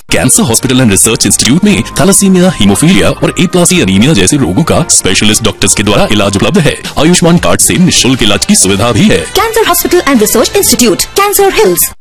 Cancer hospital and research institute में thalassaemia, haemophilia और एप्लासी anaemia जैसे रोगों का स्पेशलिस्ट डॉक्टर्स के द्वारा इलाज उपलब्ध है। आयुष्मान कार्ड से निःशुल्क इलाज की सुविधा भी है। Cancer hospital and research institute, cancer hills.